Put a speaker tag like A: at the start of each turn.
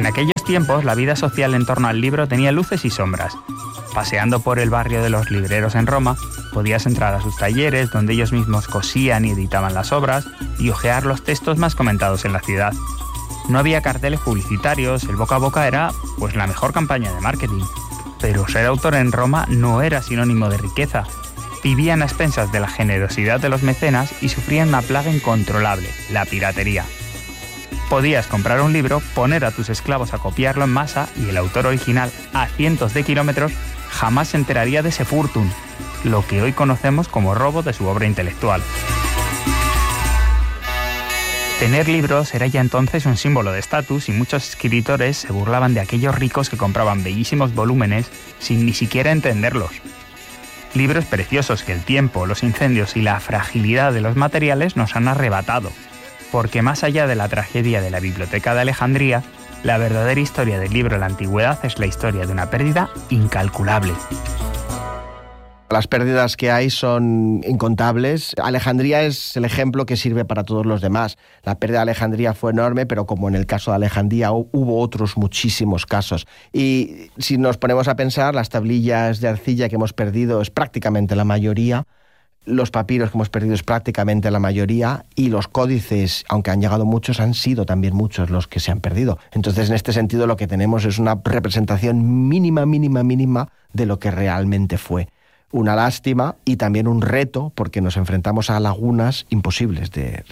A: En aquellos tiempos, la vida social en torno al libro tenía luces y sombras. Paseando por el barrio de los libreros en Roma, podías entrar a sus talleres, donde ellos mismos cosían y editaban las obras, y hojear los textos más comentados en la ciudad. No había carteles publicitarios, el boca a boca era, pues, la mejor campaña de marketing. Pero ser autor en Roma no era sinónimo de riqueza. Vivían a expensas de la generosidad de los mecenas y sufrían una plaga incontrolable, la piratería. Podías comprar un libro, poner a tus esclavos a copiarlo en masa y el autor original, a cientos de kilómetros, jamás se enteraría de ese furtum, lo que hoy conocemos como robo de su obra intelectual. Tener libros era ya entonces un símbolo de estatus y muchos escritores se burlaban de aquellos ricos que compraban bellísimos volúmenes sin ni siquiera entenderlos. Libros preciosos que el tiempo, los incendios y la fragilidad de los materiales nos han arrebatado, porque más allá de la tragedia de la Biblioteca de Alejandría, la verdadera historia del libro en la antigüedad es la historia de una pérdida incalculable.
B: Las pérdidas que hay son incontables. Alejandría es el ejemplo que sirve para todos los demás. La pérdida de Alejandría fue enorme, pero como en el caso de Alejandría hubo otros muchísimos casos. Y si nos ponemos a pensar, las tablillas de arcilla que hemos perdido es prácticamente la mayoría. Los papiros que hemos perdido es prácticamente la mayoría, y los códices, aunque han llegado muchos, han sido también muchos los que se han perdido. Entonces, en este sentido, lo que tenemos es una representación mínima de lo que realmente fue. Una lástima y también un reto, porque nos enfrentamos a lagunas imposibles de